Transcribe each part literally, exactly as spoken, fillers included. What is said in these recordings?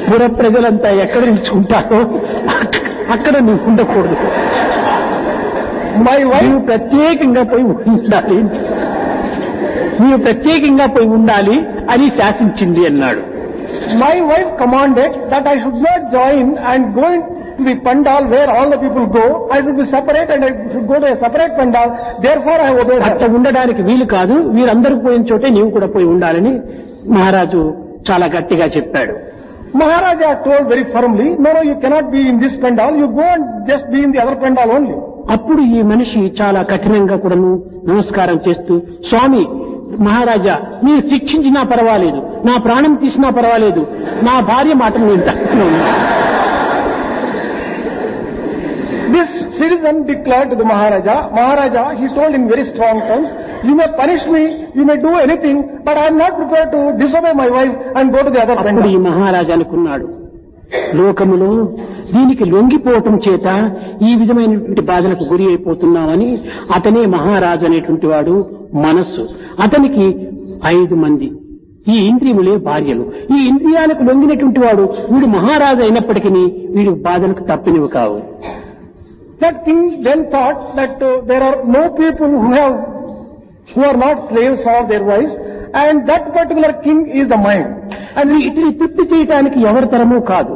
పుర ప్రజలంతా ఎక్కడ నిలుచుకుంటారో అక్కడ నువ్వు ఉండకూడదు. My wife, నీవు ప్రత్యేకంగా పోయి ఉండాలి, నీవు ప్రత్యేకంగా పోయి ఉండాలి అని శాసించింది అన్నాడు. my wife commanded that I should not join and go into the pandal where all the people go. I should be separate and I should go to a separate pandal. Therefore I obeyed her. అట్లా ఉండడానికి వీలు కాదు, వీరందరూ పోయిన చోటే నీవు కూడా పోయి ఉండాలని మహారాజు చాలా గట్టిగా చెప్పాడు. Maharaja told very firmly, no, no, you cannot be in this pandal. You go and just be in the other pandal only. అప్పుడు ఈ మనిషి చాలా కఠినంగా కూడాను నమస్కారం చేస్తూ, స్వామి మహారాజా మీరు శిక్షించినా పర్వాలేదు, నా ప్రాణం తీసినా పర్వాలేదు, నా భార్య మాటను నేను తట్టుకున్నాను. This citizen declared to the Maharaja, Maharaja, he told in very strong terms, you may punish me, you may do anything, but I am not prepared to disobey my wife and go to the other అప్పుడు ఈ pandal. మహారాజు అనుకున్నాడు, లోకములో దీనికి లొంగిపోవటం చేత ఈ విధమైనటువంటి బాధలకు గురి అయిపోతున్నామని. అతనే మహారాజు అనేటువంటి వాడు మనస్సు. అతనికి ఐదు మంది ఈ ఇంద్రియములే భార్యలు. ఈ ఇంద్రియాలకు లొంగినటువంటి వాడు వీడు మహారాజు అయినప్పటికీ వీడు బాధలకు తప్పినవి కావు. That king then thought that uh, there are no people who have, who are not slaves of their wives, and that particular king is the mind. అది ఇతని తృప్తి చేయటానికి ఎవరి తరమూ కాదు.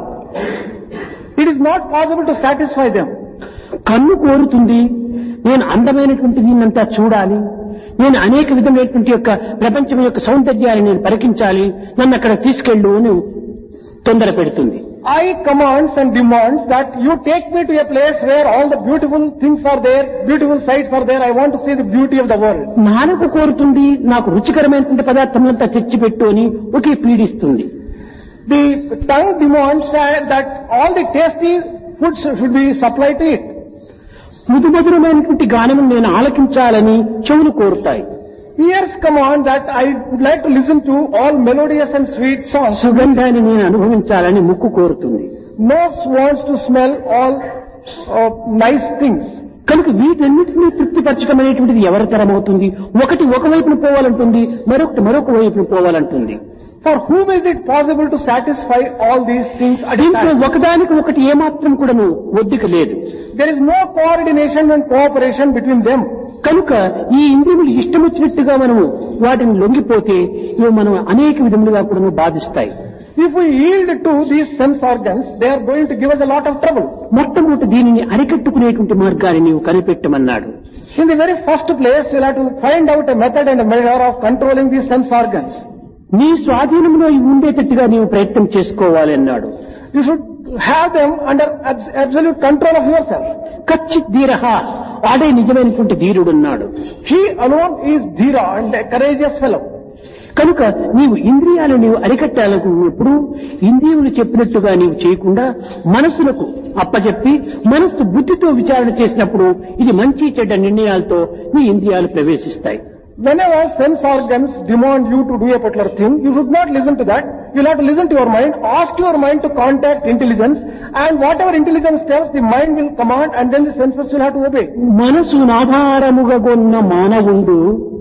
It is not possible to satisfy them. కన్ను కోరుతుంది, నేను అందమైనటువంటి దీన్నంతా చూడాలి, నేను అనేక విధమైనటువంటి యొక్క ప్రపంచం యొక్క సౌందర్యాన్ని నేను పరికించాలి, నన్ను అక్కడ తీసుకెళ్ళు అని తొందర పెడుతుంది. I commands and demands that you take me to a place where all the beautiful things are there, beautiful sights are there. I want to see the beauty of the world. నాలుక కోరుతుంది, నాకు రుచికరమైనటువంటి పదార్థములంతా తెచ్చిపెట్టు అని ఒకే పీడిస్తుంది. The tongue demands that all the tasty foods should be supplied to it. మృదుమధురమైనటువంటి గానము నేను ఆలకించాలని చెవులు కోరుతాయి. Ears command that I would like to listen to all melodious and sweet songs. సుగంధాన్ని నేను అనుభవించాలని ముక్కు కోరుతుంది. Nose wants to smell all uh, nice things. కనుక వీటన్నిటినీ తృప్తిపరచడం అనేటువంటిది ఎవరి తరమవుతుంది? ఒకటి ఒకవైపును పోవాలంటుంది, మరొకటి మరొక వైపును పోవాలంటుంది. For whom is it possible to satisfy all these things at a దీంట్లో time? ఒకదానికి ఒకటి ఏమాత్రం కూడాను ఒద్దిక లేదు. There is no coordination and cooperation between them. కనుక ఈ ఇంద్రియములు ఇష్టం వచ్చినట్టుగా మనము వాటిని లొంగిపోతే ఇవి మనం అనేక విధములుగా కూడా బాధిస్తాయి. If we yield to these sense organs, they are going to give us a lot of trouble. మొట్టమొదటి దీనిని అరికట్టుకునేటువంటి మార్గాన్ని నీవు కనిపెట్టమన్నాడు. In the very first place, you'll have to find out a method and a measure of controlling these sense organs. నీ స్వాధీనంలో ఇవి ఉండేటట్టుగా నీవు ప్రయత్నం చేసుకోవాలి అన్నాడు. You should have them under abs- absolute control of yourself. కచ్చిత్ ధీరః, వాడే నిజమైనటువంటి ధీరుడు అన్నాడు. He alone is Dhira and a courageous fellow. కనుక నీవు ఇంద్రియాలు నీవు అరికట్టాలనుకున్నప్పుడు ఇంద్రియములు చెప్పినట్టుగా నీవు చేయకుండా మనస్సులకు అప్పచెప్పి మనస్సు బుద్ధితో విచారణ చేసినప్పుడు ఇది మంచి చెడ్డ నిర్ణయాలతో నీ ఇంద్రియాలు ప్రవేశిస్తాయి. Whenever sense organs demand you to do a particular thing, you should not listen to that. You'll have to listen to your mind, ask your mind to contact intelligence, and whatever intelligence tells, the mind will command, and then the senses will have to obey. మనసు ఆధారముగా కొన్న మానవుడు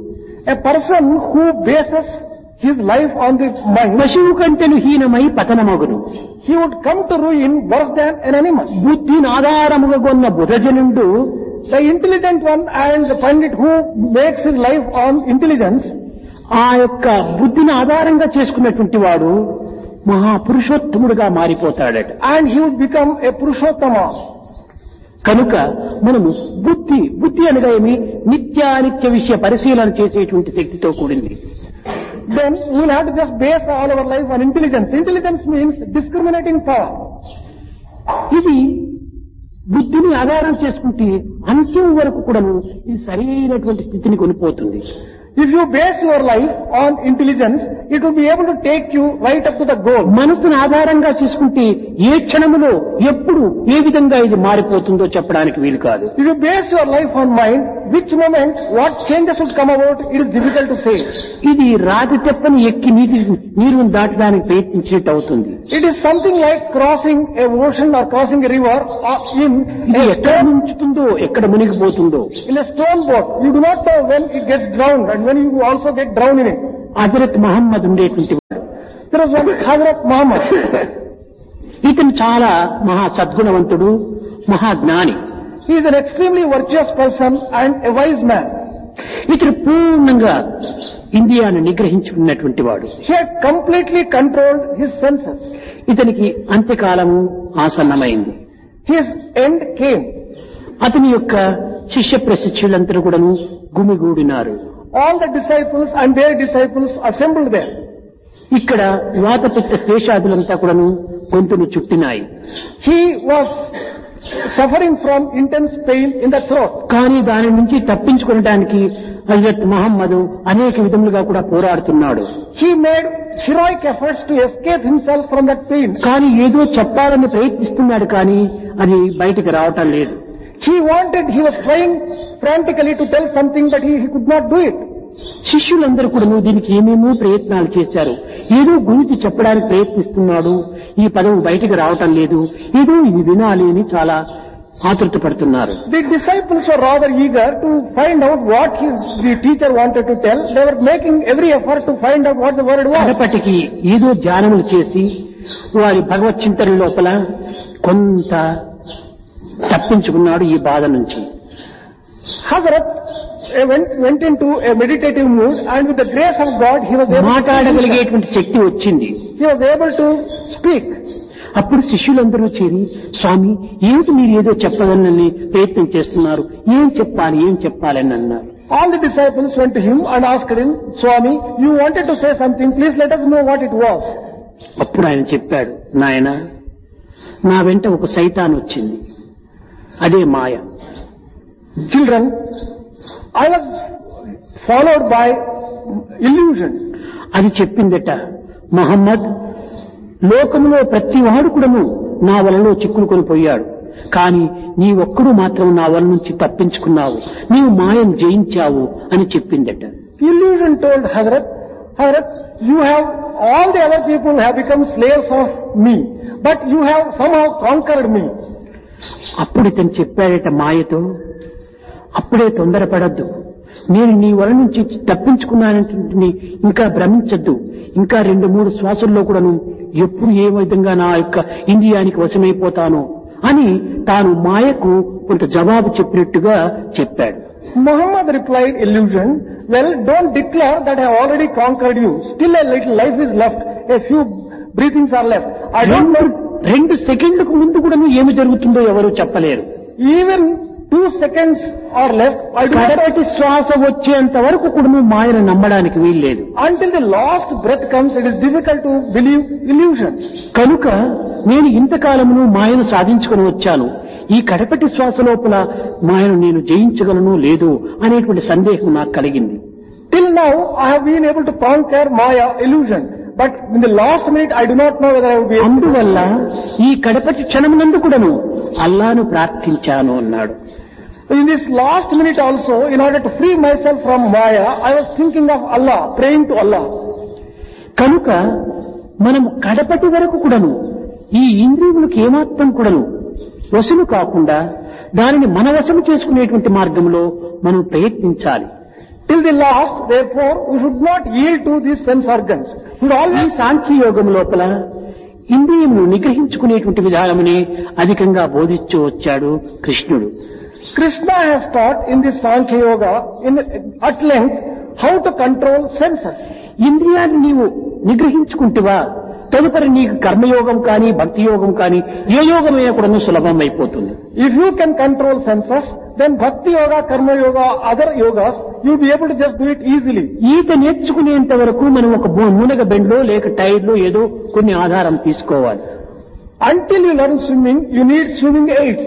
A person who bases his life on the mind, పశువు కంటెను హీనమై పతనమగును. he would come to ruin worse than an animal. బుద్ధిని ఆధారముగా కొన్న బుధజనుడు The intelligent one and the pandit who makes his life on intelligence, ఆ యొక్క బుద్ధిని ఆధారంగా చేసుకున్నటువంటి వాడు మహాపురుషోత్తముడుగా మారిపోతాడట. and he would become a Purushottama. కనుక మనము బుద్ధి బుద్ధి అనగా ఏమి? నిత్యానిత్య విషయ పరిశీలన చేసేటువంటి శక్తితో కూడింది. Then we will have to just base all our life on intelligence. Intelligence means discriminating power. ఇది బుద్ధిని ఆధారం చేసుకుంటే అంత్యం వరకు కూడాను ఇది సరైనటువంటి స్థితిని కొనిపోతుంది. If you base your life on intelligence, it will be able to take you right up to the goal. మనసును ఆధారంగా చేసుకుంటే ఏ క్షణములో ఎప్పుడు ఏ విధంగా ఇది మారిపోతుందో చెప్పడానికి వీలు కాదు. If you base your life on mind, which moment, what changes would come about, it is difficult to say. ఇది రాతి తెప్పని ఎక్కి నీటి నీరును దాటడానికి ప్రయత్నించినట్టు అవుతుంది. It is something like crossing a ocean or crossing a river or in ఇది a ఎక్కడ stone, ముంచుతుందో ఎక్కడ మునిగిపోతుందో. in a stone boat. You do not know when it gets drowned and when you also get drowned in it. Hazrat Mohammed ఉండేటువంటి వాడు. There was one Hazrat Muhammad. ఇతను చాలా మహా సద్గుణవంతుడు, మహాజ్ఞాని. He is an extremely virtuous person and a wise man. ఇతను పూర్ణంగా ఇంద్రియాన్ని నిగ్రహించుకున్నటువంటి వాడు. He had completely controlled his senses. ఇతనికి అంత్యకాలము ఆసన్నమైంది. His end came. అతని యొక్క శిష్య ప్రశిష్యులందరూ కూడాను గుమిగూడినారు. All the disciples and their disciples assembled there. ఇక్కడ వాతపిత్త శేషాదులంతా కూడాను గొంతును చుట్టినాయి. He was suffering from intense pain in the throat. కానీ దాని నుంచి తప్పించుకోవడానికి హజరత్ మహమ్మద్ అనేక విధములుగా కూడా పోరాడుతున్నాడు. He made heroic efforts to escape himself from that pain. కానీ ఏదో చెప్పాలని ప్రయత్నిస్తున్నాడు, కానీ అది బయటికి రావటం లేదు. He wanted, he was trying frantically to tell something, but he, he could not do it. శిష్యులందరూ కూడా దీనికి ఏమేమో ప్రయత్నాలు చేశారు. ఏదో గురించి చెప్పడానికి ప్రయత్నిస్తున్నాడు, ఈ పదం బయటికి రావటం లేదు, ఏదో ఇది వినాలి అని చాలా ఆతృత పడుతున్నారు. The disciples were rather eager to find out what his, the teacher wanted to tell. They were making every effort to find out what the word was. కడపటికి ఏదో ధ్యానములు చేసి వారి భగవత్ చింతన లోపల కొంత తప్పించుకున్నాడు ఈ బాధ నుంచి. Hazrat went, went into a meditative mood, and with the grace of God he was able మాట్లాడగలిగేటువంటి శక్తి వచ్చింది. he was able to speak. అప్పుడు శిష్యులందరూ చేరి, స్వామి ఏమిటి మీరు ఏదో చెప్పాలని ప్రయత్నం చేస్తున్నారు, ఏం చెప్పాలి ఏం చెప్పాలని అన్నారు. All the disciples went to him and asked him, Swami, you wanted to say something, please let us know what it was. అప్పుడు ఆయన చెప్పాడు, నాయన నా వెంట ఒక సైతాన్ వచ్చింది, అదే మాయ. Children, I was followed by illusion. అది చెప్పిందట, మహమ్మద్ లోకంలో ప్రతి వాడు కూడాను నా వలలో చిక్కులుకొని పోయాడు, కానీ నీ ఒక్కడు మాత్రం నా వల నుంచి తప్పించుకున్నావు, నీవు మాయను జయించావు అని చెప్పిందట. Illusion told Hazrat, Hazrat, you have, all the other people have become slaves of me, but you have somehow conquered me. అప్పుడు ఇతను చెప్పాడట మాయతో, అప్పుడే తొందరపడద్దు, నేను నీ వల నుంచి తప్పించుకున్నానంటే ఇంకా భ్రమించద్దు, ఇంకా రెండు మూడు శ్వాసల్లో కూడాను ఎప్పుడు ఏ విధంగా నా యొక్క ఇంద్రియానికి వశమైపోతానో అని తాను మాయకు కొంత జవాబు చెప్పినట్టుగా చెప్పాడు. Muhammad replied, illusion, well, don't declare that I have already conquered you. Still a little life is left. A few breathings are left. I don't know. రెండు సెకండ్లకు ముందు కూడా ఏమి జరుగుతుందో ఎవరు చెప్పలేరు. Even two seconds are left. I do not కడపటి శ్వాస వచ్చేంత వరకు కూడా మాయను నమ్మడానికి వీల్లేదు. Until the last breath comes, it is difficult to believe illusion. కనుక నేను ఇంతకాలమును మాయను సాధించుకుని వచ్చాను, ఈ కడపటి శ్వాస లోపల మాయను నేను జయించగలను లేదు అనేటువంటి సందేహం నాకు కలిగింది. Till now, I have been able to conquer Maya illusion. But in the last minute, I do not know whether I will be able to. అందువల్ల ఈ కడపటి క్షణమునందు కూడాను అల్లాను ప్రార్థించాను అన్నాడు. In this last minute also, in order to free myself from Maya, I was thinking of Allah, praying to Allah. కనుక మనము కడపటి వరకు కూడాను ఈ ఇంద్రియములకు ఏమాత్రం కూడాను వశము కాకుండా దానిని మన వశము చేసుకునేటువంటి మార్గంలో మనం ప్రయత్నించాలి. Till the last, therefore, we should not yield to these sense organs. We should ఈ always. సాంఖ్యయోగం లోపల ఇంద్రియమును నిగ్రహించుకునేటువంటి విధానముని అధికంగా బోధించు వచ్చాడు కృష్ణుడు. Krishna has taught in this Sankhya Yoga in, at length how to control senses. ఇంద్రియాన్ని నీవు నిగ్రహించుకుంటువా, తదుపరి నీకు కర్మయోగం కానీ భక్తి యోగం కానీ ఏ యోగమైనా కూడా సులభం అయిపోతుంది. If you can control senses, then Bhakti Yoga, Karma Yoga, other yogas, you will be able to just do it easily. ఈత నేర్చుకునేంత వరకు మనం ఒక నూనెగ బెండ్లో లేక టైర్లో ఏదో కొన్ని ఆధారం తీసుకోవాలి. Until you learn swimming, you need swimming aids.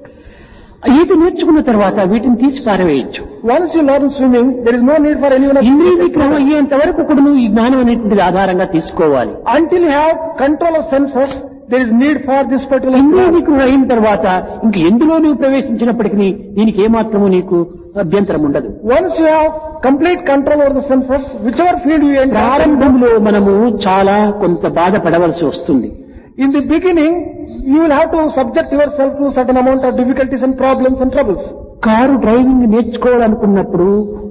ఈత నేర్చుకున్న తర్వాత వీటిని తీసి పారవేయచ్చు. Once you learn swimming, there is no need for anyone else. ఇంద్రియ నిగ్రహం అయ్యేంత వరకు కూడా నువ్వు ఈ జ్ఞానం అనేటువంటిది ఆధారంగా తీసుకోవాలి. Until you have control of senses, there is need for this particular. ఇంద్రియ నిగ్రహం అయిన తర్వాత ఇంక ఎందులో నువ్వు ప్రవేశించినప్పటికీ దీనికి ఏమాత్రము నీకు అభ్యంతరం ఉండదు. Once you have complete control over the senses, whichever field you enter. ప్రారంభంలో మనము చాలా కొంత బాధపడవలసి వస్తుంది. In the beginning, you will have to subject yourself to certain amount of difficulties and problems and troubles. Car driving నేర్చుకోవాలనుకున్నప్పుడు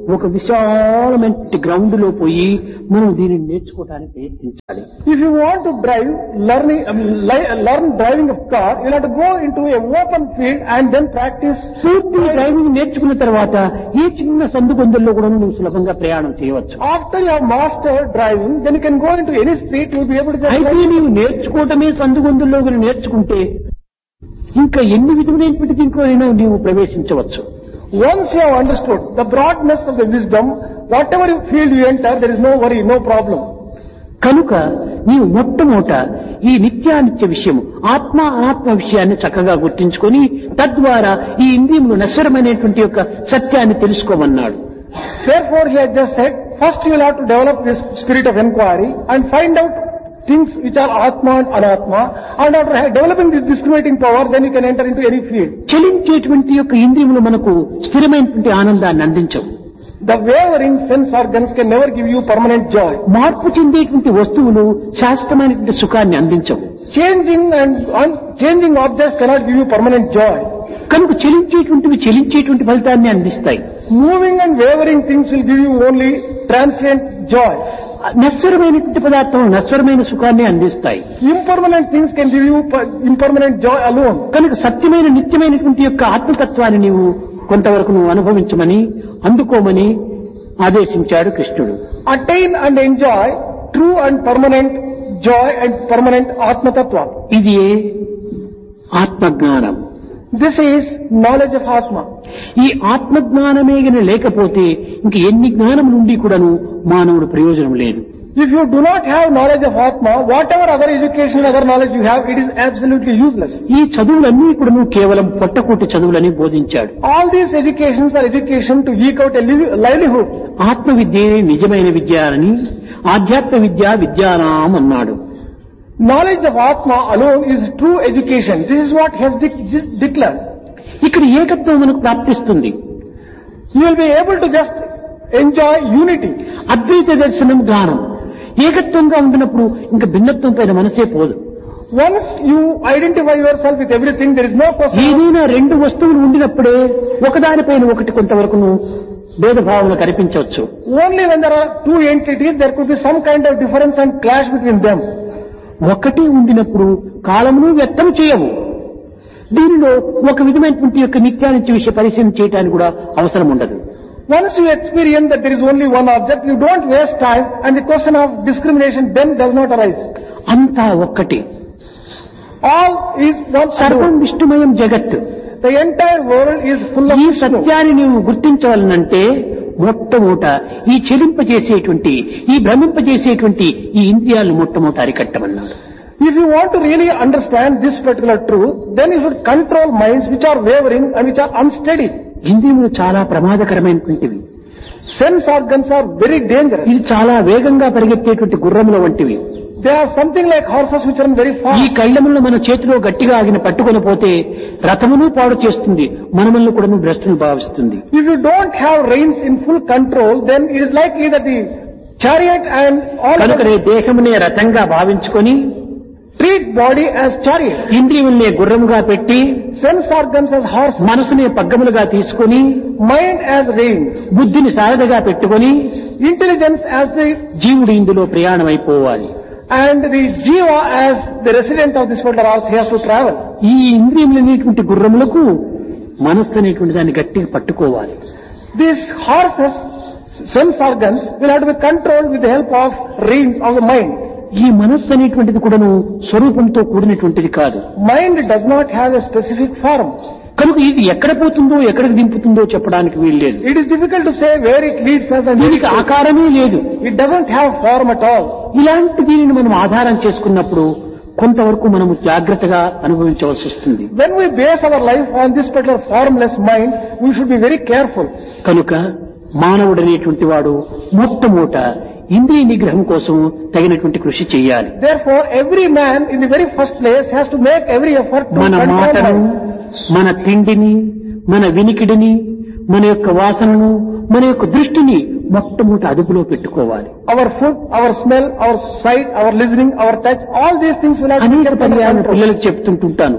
ఒక విశాలమైన ground లో పోయి మనం దీనిని నేర్చుకోవడానికి ప్రయత్నించాలి. If you want to drive, learning, um, li- learn driving of car, you have to go into a open field and then practice. పూర్తి driving నేర్చుకున్న తర్వాత ఏ చిన్న సందుగొందుల్లో కూడా నువ్వు సులభంగా ప్రయాణం చేయవచ్చు. After you have mastered driving, then you can go into any street, you will be able to just అయితే నీవు నేర్చుకోవటమే సందుగొందుల్లో కూడా నేర్చుకుంటే ఇంకా ఎన్ని విధములైనటువంటి దీంట్లో అయినా నీవు ప్రవేశించవచ్చు. Once you have understood the broadness of the wisdom, whatever field you enter, there is no worry, no problem. కనుక నీవు మొట్టమొదట ఈ నిత్యానిత్య విషయము ఆత్మ అనాత్మ విషయాన్ని చక్కగా గుర్తించుకొని తద్వారా ఈ ఇంద్రియములు నశ్వరమైనటువంటి యొక్క సత్యాన్ని తెలుసుకోమన్నాడు. Therefore, he has just said, first you will have to develop this spirit of inquiry and find out things which are Atma and Anatma, and after developing this discriminating power, then you can enter into any field. చలించేటువంటి యొక్క ఇంద్రియములు మనకు స్థిరమైనటువంటి ఆనందాన్ని అందించవు. The wavering sense organs can never give you permanent joy. మార్పు చెందేటువంటి వస్తువులు శాశ్వతమైనటువంటి సుఖాన్ని అందించవు. Changing and un- changing objects cannot give you permanent joy. కనుక చెలించేటువంటివి చెలించేటువంటి ఫలితాన్ని అందిస్తాయి. Moving and wavering things will give you only transient joy. నశ్వరమైనటువంటి పదార్థం నశ్వరమైన సుఖాన్ని అందిస్తాయి. Impermanent things can give you per- impermanent joy alone. కనుక సత్యమైన నిత్యమైనటువంటి యొక్క ఆత్మతత్వాన్ని నీవు కొంతవరకు నువ్వు అనుభవించమని అందుకోమని ఆదేశించాడు కృష్ణుడు. Attain and enjoy true and permanent joy and permanent Atma Tattva. ఇది ఆత్మజ్ఞానం. This is knowledge of Atma. ఈ ఆత్మజ్ఞానమే గన లేకపోతే ఇంక ఎన్ని జ్ఞానం నుండి కూడాను మానవుడు ప్రయోజనం లేదు. If you do not have knowledge of Atma, whatever other education, other knowledge you have, it is absolutely useless. ఈ చదువులన్నీ కూడాను కేవలం పొట్టకూటి చదువులని బోధించాడు. All these educations are education to eke out a liv- livelihood. ఆత్మ విద్యే నిజమైన విద్య అని ఆధ్యాత్మ విద్య విద్యానాం అన్నాడు. Knowledge of Atma alone is true education. This is what he has de- de- declared. ఇక్కడ ఏకత్వం మనకు ప్రాప్తిస్తుంది. You will be able to just enjoy unity. అద్వైత దర్శనం జ్ఞానం ఏకత్వంగా ఉండినప్పుడు ఇంకా భిన్నత్వం పైన మనసే పోదు. Once you identify yourself with everything, there is no question. ఏదైనా రెండు వస్తువులు ఉండినప్పుడే ఒకదానిపైన ఒకటి కొంతవరకు భేదభావన కనిపించవచ్చు. Only when there are two entities, there could be some kind of difference and clash between them. ఒకటి ఉండినప్పుడు కాలమును వ్యక్తం చేయవు. దీనిలో ఒక విధమైనటువంటి యొక్క నిత్యానిత్య విషయ పరిశీలన చేయడానికి కూడా అవసరం ఉండదు. Once you experience that there is only one object, you don't waste time, and the question of discrimination then does not arise. అంతా ఒక్కటి. All is one సర్వం alone. విష్ణుమయం జగత్. The entire world is full of ఈ Vishnu. సత్యాన్ని నీవు గుర్తించవాలనంటే మొట్టమొదట ఈ చెలింపజేసేటువంటి ఈ భ్రమింపజేసేటువంటి ఈ ఇంద్రియాలను మొట్టమొదట అరికట్టమన్నాడు. If you want to really understand this particular truth, then you should control minds which are wavering and which are unsteady. ఇంద్రియములు చాలా ప్రమాదకరమైనటువంటివి. Sense organs are very dangerous. ఇది చాలా వేగంగా పరిగెత్తేటువంటి గుర్రముల వంటివి. They are something like horses which run very ఈ fast. కళ్ళములను మన చేతిలో గట్టిగా ఆగిన పట్టుకొని పోతే రథమును పాడు చేస్తుంది, మనములను కూడా భ్రష్టును భావిస్తుంది. If you don't have reins in full control, then it is likely that the chariot and all కనుకనే దేహమునే రథంగా భావించుకొని treat body as chariot, ఇంద్రియములనే గుర్రముగా పెట్టి sense organs as horse, మనసునే పగ్గములుగా తీసుకొని mind as reins, బుద్ధిని సారథిగా పెట్టుకొని intelligence as the జీవుడు ఇందులో ప్రయాణమైపోవాలి. and the jiva as the resident of this world also has to travel. ఈ ఇంద్రియములనేటువంటి గుర్రములకు మనస్సు అనేటువంటి దాన్ని గట్టిగా పట్టుకోవాలి. These horses, sense organs, will have to be controlled with the help of reins of the mind. ఈ మనస్సు అనేటువంటిది కూడాను స్వరూపంతో కూడినటువంటిది కాదు. Mind does not have a specific form. కనుక ఇది ఎక్కడ పోతుందో ఎక్కడికి దింపుతుందో చెప్పడానికి వీల్లేదు. It is difficult to say where it leads us and దీనికి ఆకారమే లేదు. it doesn't have form at all. ఇలాంటి దీనిని మనం ఆధారం చేసుకున్నప్పుడు కొంతవరకు మనము జాగ్రత్తగా అనుభవించవలసి వస్తుంది. When we base our life on this particular formless mind, we should be very careful. కనుక మానవుడు అనేటువంటి వాడు మొట్టమొదట ఇంద్రియ నిగ్రహం కోసం తగినటువంటి కృషి చేయాలి. Therefore, every man in the very first place has to make every effort to మన control మాటను, mind. మన తిండిని, మన వినికిడిని, మన యొక్క వాసనను, మన యొక్క దృష్టిని మొట్టమొదట అదుపులో పెట్టుకోవాలి. Our food, our smell, our sight, our listening, our touch, all these things will have to be అనేక kept under పర్యాలను control. పిల్లలకు చెప్తుంటుంటాను.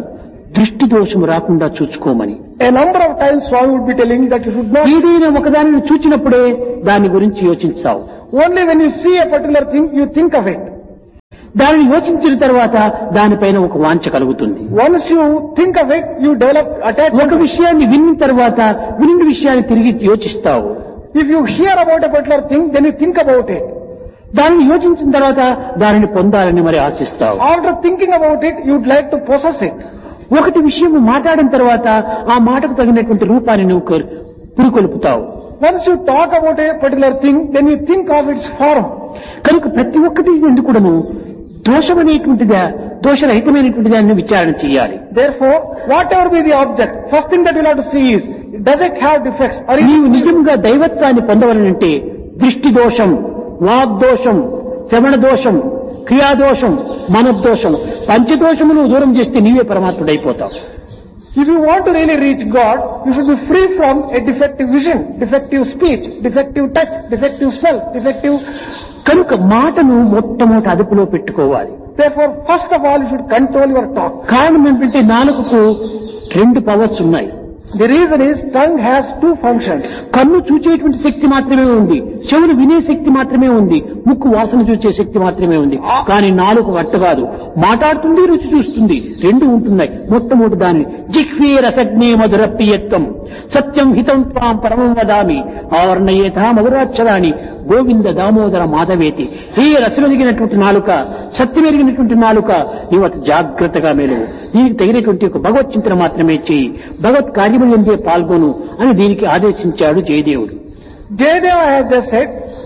దృష్టి దోషము రాకుండా చూసుకోమని. A number of times Swami would be telling that you should not, ఏదైనా ఒకదానిని చూచినప్పుడే దాని గురించి యోచించావు. only when you see a particular thing, you think of it. దానిని యోచించిన తర్వాత దానిపైన ఒక వాంఛ కలుగుతుంది. Once you think of it, you develop attachment. ఒక విషయాన్ని విన్న తర్వాత విన్న విషయాన్ని తిరిగి యోచిస్తావు. If you hear about a particular thing, then you think about it. దానిని యోచించిన తర్వాత దానిని పొందాలని మరి ఆశిస్తావు. After thinking about it, you would like to possess it. ఒకటి విషయం మాట్లాడిన తర్వాత ఆ మాటకు తగినటువంటి రూపాన్ని నువ్వు కొ- పురికొల్పుతావు. Once you talk about a particular thing, then you think of its form. కనుక ప్రతి ఒక్కటి ఎందుకు కూడాను దోషమనేటువంటిదా దోషరహితమైనటువంటిదా అని విచారణ చేయాలి. Therefore, whatever be the object, first thing that you have to see is, does it have defects? Or is నీవు నిజంగా దైవత్వాన్ని పొందవలనంటే దృష్టి దోషం, వాగ్దోషం, శ్రవణ దోషం, క్రియాదోషం, మనోదోషం, పంచదోషమును దూరం చేస్తే నీవే పరమాత్ముడైపోతావు. If you want to really reach God, you should be free from a defective vision, defective speech, defective touch, defective smell, defective. కనుక మాటను మొట్టమొదటి అదుపులో పెట్టుకోవాలి. Therefore, first of all, you should control your talk. కారణం ఏంటంటే నాలుకకు రెండు powers ఉన్నాయి. The reason is, tongue has two functions. కన్ను చూచేటువంటి శక్తి మాత్రమే ఉంది, చెవులు వినే శక్తి మాత్రమే ఉంది, ముక్కు వాసన చూసే శక్తి మాత్రమే ఉంది. కానీ నాలుగు అట్ట కాదు, మాట్లాడుతుంది, రుచి చూస్తుంది, రెండు ఉంటున్నాయి. మొట్టమొదటి దాని జిహ్వే రసజ్ఞే మధుర ప్రియత్వం సత్యం హితం త్వాం పరమం వదామి ఆవర్ణయేథా మధురాక్షరాణి గోవింద దామోదర మాధవేతి. హే రసమెరిగినటువంటి నాలుక, సత్యమెరిగినటువంటి నాలుక, నీవు అతి జాగ్రత్తగా మేలువు. దీనికి తగినటువంటి ఒక భగవత్ చింతన మాత్రమే చేయి, భగవత్ కార్యములు ఎందే పాల్గొను అని దీనికి ఆదేశించాడు జయదేవుడు. Jayadeva has just said,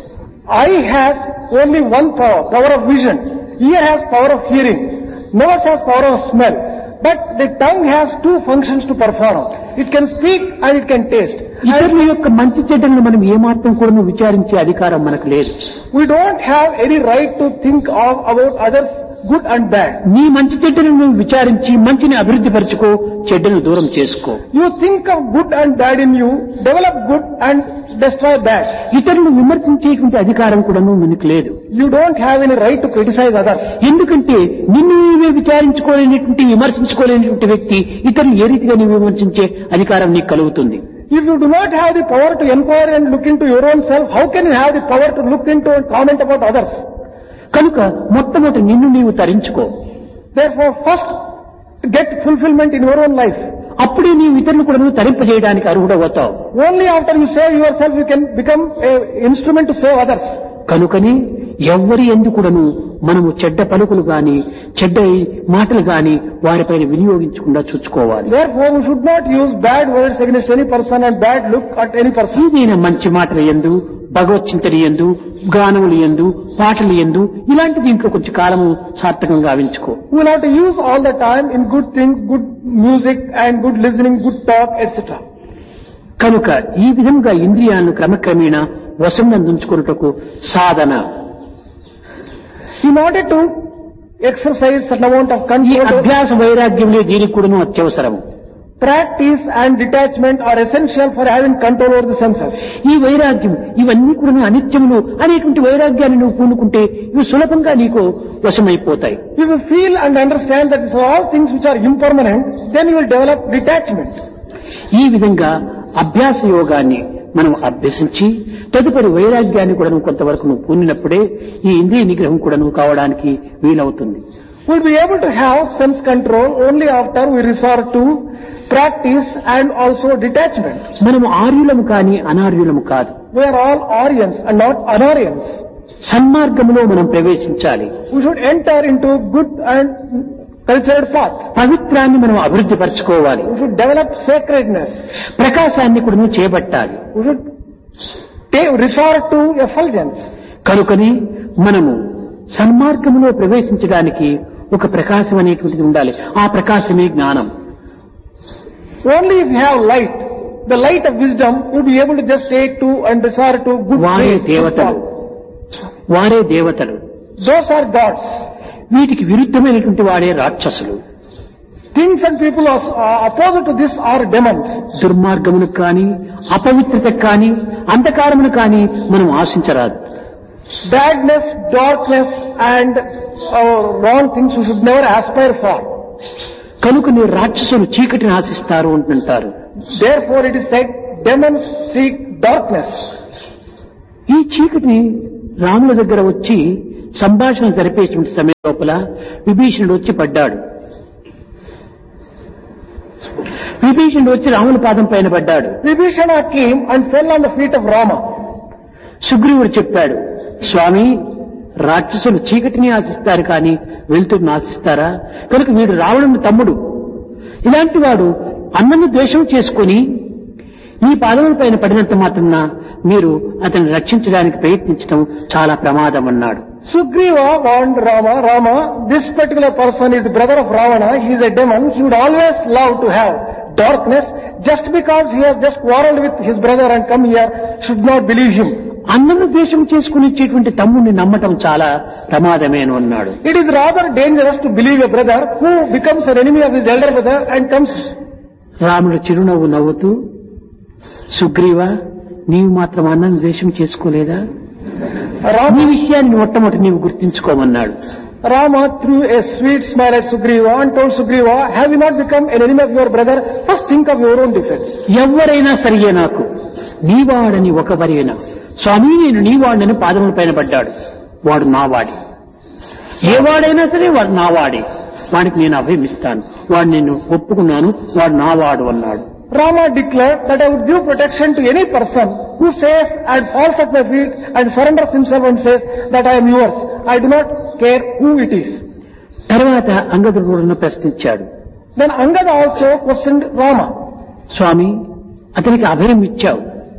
eye has only one power, power of vision. Ear has power of hearing. Nose has power of smell. But the tongue has two functions to perform. It can speak and it can taste. ఇతరుల యొక్క మంచి చెడ్డలను మనం ఏమాత్రం కూడా విచారించే అధికారం మనకు లేదు. We don't have any right to think of about others' good and bad. నీ మంచి చెడ్డలను నువ్వు విచారించి మంచిని అభివృద్ధి పరచుకో, చెడ్డను దూరం చేసుకో. You think of good and bad in you, develop good and destroy bad. ఇతరులను విమర్శించేటువంటి అధికారం కూడా మనకు లేదు. You don't have any right to criticize others. ఎందుకంటే నిన్ను నీవే విచారించుకోలేనటువంటి విమర్శించుకోలేనటువంటి వ్యక్తి ఇతరులు ఏ రీతిగా నీవు విమర్శించే అధికారం నీకు కలుగుతుంది. If you do not have the power to inquire and look into your own self, how can you have the power to look into and comment about others? కనుక మొట్టమొదటి నిన్ను నీవు తరించుకో. Therefore, first get fulfillment in your own life. అప్పుడే నీవు ఇతరులు కూడా నువ్వు తరింపజేయడానికి అర్హుడవుతావు. Only after you save yourself, you can become an instrument to save others. కనుకని ఎవ్వరి ఎందుకుడను మనము చెడ్డ పలుకులు గాని చెడ్డ మాటలు గాని వారిపైన వినియోగించకుండా చూసుకోవాలి. Therefore, we should not use bad words against any person and bad look at any person. ఏదైనా మంచి మాటలు యందు, భగవత్ చింతన యందు, గానములు యందు, పాటలు యందు ఇలాంటి దీంట్లో కొంచెం కాలము సార్థకంగా గావించుకో. We will have to use all the time in good things, good music and good listening, good talk, et cetera. కనుక ఈ విధంగా ఇంద్రియాలను క్రమక్రమేణా వశంనందుంచుకున్నటకు సాధన. In order to exercise certain amount of ఈ control, అభ్యాస వైరాగ్యములే దీనికి కూడాను అత్యవసరము. practice and detachment are essential for having control over the senses. ఈ వైరాగ్యం ఇవన్నీ కూడా అనిత్యములు అనేటువంటి వైరాగ్యాన్ని నువ్వు పూనుకుంటే ఇవి సులభంగా నీకు వశమైపోతాయి. If you feel and understand that these are all things which are impermanent, then you will develop detachment. ఈ విధంగా అభ్యాస యోగాన్ని మనం అభ్యసించి తదుపరి వైరాగ్యాన్ని కూడా నువ్వు కొంతవరకు నువ్వు పూనినప్పుడే ఈ ఇంద్రియ నిగ్రహం కూడా నువ్వు కావడానికి వీలవుతుంది. We will be able to have sense control only after we resort to practice and also detachment. మనము ఆర్యులము కాని అనార్యులము కాదు. We are all Aryans and not Anaryans. సన్మార్గములో మనం ప్రవేశించాలి. We should enter into good and cultured path. పవిత్రాన్ని మనం అభివృద్ధి పరచుకోవాలి. We should develop sacredness. ప్రకాశాన్ని కూడా నువ్వు చేపట్టాలి. We should take, resort to effulgence. కనుకని మనము సన్మార్గములో ప్రవేశించడానికి ఒక ప్రకాశం అనేటువంటిది ఉండాలి. ఆ ప్రకాశమే జ్ఞానం. Only if you have light, the light of wisdom, you will be able to just take to and resort to good వారే ways, good దేవతలు, path. వారే దేవతలు. Those are gods. వీటికి విరుద్ధమైనటువంటి వాడే రాక్షసులు. Things and people are uh, opposite to this are demons. దుర్మార్గములకు కానీ అపవిత్రతకు కానీ అంధకారమును కానీ మనం ఆశించరాదు. Badness, darkness and uh, wrong things we should never aspire for. కనుక నీ రాక్షసులు చీకటిని ఆశిస్తారు అంటుంటారు. Therefore it is said, demons seek darkness. ఈ చీకటి రాముల దగ్గర వచ్చి సంభాషణ జరిపేటువంటి సమయం లోపల విభీషణుడు వచ్చి పడ్డాడు. విభీషణుడు వచ్చి రాముల పాదం పైన పడ్డాడు. Vibhishana came and fell on the feet of Rama. సుగ్రీవుడు చెప్పాడు, స్వామి, రాక్షసులు చీకటిని ఆశిస్తారు కానీ వెలుతురుని ఆశిస్తారా? కనుక వీడు రావణుని తమ్ముడు. ఇలాంటి వాడు అన్నను ద్వేషం చేసుకుని ఈ పాదముల పైన పడినంత మాత్రాన మీరు అతన్ని రక్షించడానికి ప్రయత్నించడం చాలా ప్రమాదం అన్నాడు. Sugriva warned Rama, Rama, this particular person is the brother of Ravana, he is a demon, he would always love to have darkness. Just because he has just quarreled with his brother and come here, should not believe him. అన్నను ద్వేషం చేసుకునిచ్చేటువంటి తమ్ముడిని నమ్మటం చాలా ప్రమాదమేను అన్నాడు. It is rather dangerous to believe a brother who becomes an enemy of his elder brother and comes. రాముడు చిరునవ్వు నవ్వుతూ, సుగ్రీవ, నీవు మాత్రం అన్నను ద్వేషం చేసుకోలేదా? ఈ Rama, విషయాన్ని మొట్టమొదటి నీవు గుర్తించుకోమన్నాడు. Rama threw a sweet smile at Sugriva and told Sugriva, have you not become an enemy of your brother? First think of your own defense. ఎవరైనా సరియే నాకు, నీవాడని ఒకవరైనా, స్వామి నేను నీవాడని పాదముల పైన పడ్డాడు, వాడు నావాడి. ఏవాడైనా సరే వాడు నావాడే, వాడికి నేను అభయమిస్తాను, వాడు నేను ఒప్పుకున్నాను, వాడు నావాడు అన్నాడు. Rama declared that I would give protection to any person who says and falls at my feet and surrenders himself and says that I am yours. I do not care who it is. తర్వాత అంగదుడు కూడా ప్రశ్నించాడు. Then Angada also questioned Rama. స్వామి, అతనికి అభయం ఇచ్చావు,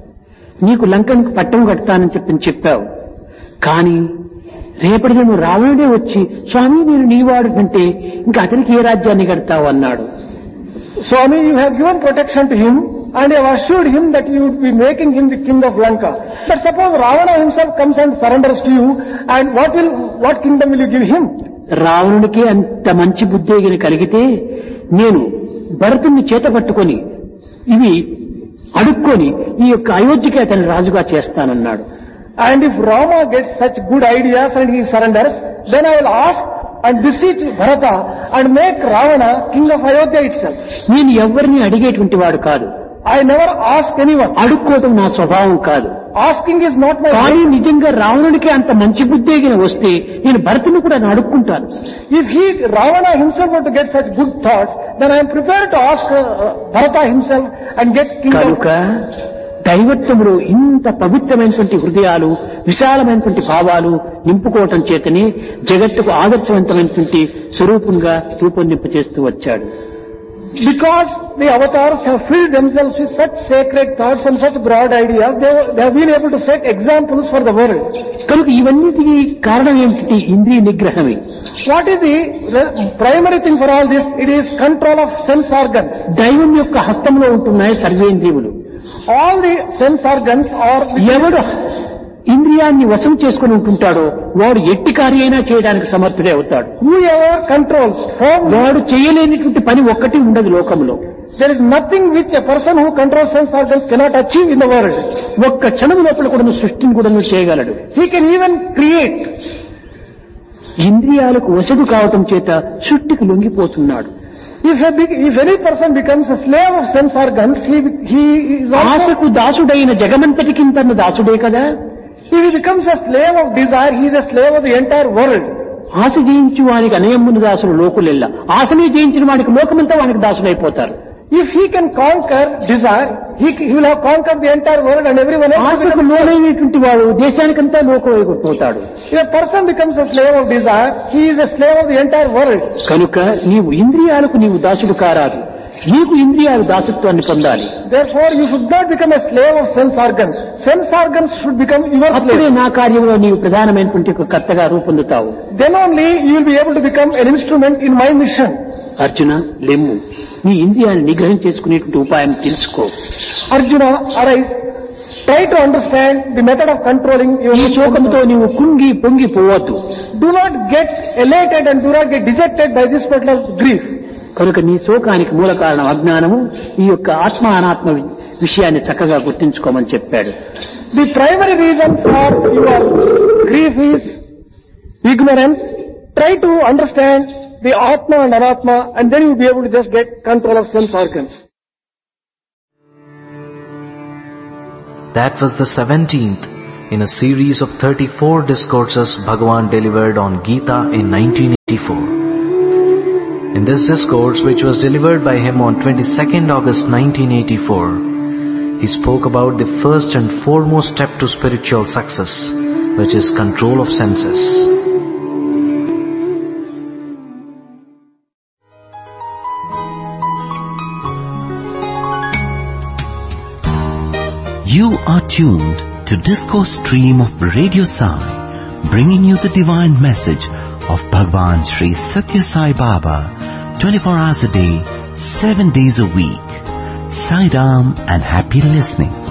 నీకు లంకనికి పట్టం కడతానని చెప్పి చెప్పావు, కానీ రేపటి నువ్వు రావణుడే వచ్చి స్వామి నేను నీవాడు అంటే ఇంకా అతనికి ఏ రాజ్యాన్ని కడతావు అన్నాడు. Swami, you have given protection to him and you have assured him that you would be making him the king of Lanka. But suppose Ravana himself comes and surrenders to you, and what will, what kingdom will you give him? రావణుడికి అంత మంచి బుద్ధి కలిగితే నేను భరతుణ్ణి చేత పట్టుకొని ఇవి అడుక్కొని ఈ యొక్క అయోధ్యకి అతని రాజుగా చేస్తానన్నాడు. And if Rama gets such good ideas and he surrenders, then I will ask and beseech Bharata and make Ravana king of Ayodhya itself. నేను ఎవరిని అడిగేటువంటి వాడు కాదు. I never ask anyone. అడుక్కోవడం నా స్వభావం కాదు. Asking is not my కానీ way. నిజంగా రావణుడికి అంత మంచి బుద్ధి వస్తే నేను భరతుని కూడా అడుక్కుంటాను. If he, Ravana himself were to get such good thoughts, then I am prepared to ask uh, Bharata himself and get king of... కనుక దైవత్వములో ఇంత పవిత్రమైనటువంటి హృదయాలు, విశాలమైనటువంటి భావాలు నింపుకోవటం చేతనే జగత్తుకు ఆదర్శవంతమైనటువంటి స్వరూపంగా రూపొందింప చేస్తూ వచ్చాడు. Because the avatars have filled themselves with such sacred thoughts and such broad ideas, they, they have been able to set examples for the world. కనుక ఇవన్నిటికీ కారణం ఏమిటి? ఇంద్రియ నిగ్రహమే. What is the re- primary thing for all this? It is control of sense organs. దైవం యొక్క హస్తంలో ఉంటున్నాయి సర్వేంద్రియములు. All the sense organs are... ఎవడు ఇంద్రియాన్ని వశం చేసుకుని ఉంటుంటాడో వాడు ఎట్టి కార్యైనా చేయడానికి సమర్థుడే అవుతాడు. Whoever controls firmly, వాడు చేయలేనిటువంటి పని ఒక్కటి ఉండదు లోకంలో. there is nothing which a person who controls sense organs cannot achieve in the world. ఒక్క క్షణం లోపల కూడా సృష్టిని కూడా చేయగలడు. He can even create. ఇంద్రియాలకు వశడు కావటం చేత సృష్టికి లొంగిపోతున్నాడు. If, a big, if any person becomes a slave of sense organs, he, he is also... ఆశకు దాసుడైన జగమంతటికి తన దాసుడే కదా. If he becomes a slave of desire, he is a slave of the entire world. ఆశ జయించి వానికి అనయమ్ముని దాసుడు లోకులెల్ల, ఆశనే జయించిన వాడికి లోకమంతా వానికి దాసుడైపోతారు. If he can conquer desire, he, he will have conquered the entire world and everyone else. ఆశకు లోనైనటువంటి వాడు దేశానికంతా లోకమైపోతాడు. If a person becomes a slave of desire, he is a slave of the entire world. కనుక నీవు ఇంద్రియాలకు నీవు దాసుడు కారాదు, నీకు ఇంద్రియాలు దాసత్వాన్ని పొందాలి. Therefore, you should not become a slave of sense organs. Sense organs should become your అప్పుడే slave. నా కార్యంలో నీవు ప్రధానమైనటువంటి ఒక కర్తగా రూపొందుతావు. Then only you will be able to become an instrument in my mission. Arjuna, లెమ్ము, నీ ఇంద్రియాన్ని నిగ్రహం చేసుకునేటువంటి ఉపాయం తెలుసుకో. Arjuna, arise. Try to understand the method of controlling your... ఈ శోకంతో నీవు కుంగి పొంగి పోవద్దు. Do not get elated and do not get dejected by this particular grief. కనుక నీ శోకానికి మూల కారణం అజ్ఞానము. ఈ యొక్క ఆత్మ అనాత్మ విషయాన్ని చక్కగా గుర్తించుకోమని చెప్పాడు. The primary reason for your grief is ignorance. Try to understand the Atma and Anatma, and then you'll be able to just get control of sense organs. That was the seventeenth in a series of thirty-four discourses Bhagavan delivered on Gita in nineteen eighty-four. In this discourse, which was delivered by him on twenty-second August nineteen eighty-four, he spoke about the first and foremost step to spiritual success, which is control of senses. You are tuned to Discourse Stream of Radio Sai, bringing you the divine message of Bhagwan Sri Satya Sai Baba, twenty-four hours a day, seven days a week. Sai Ram and happy listening.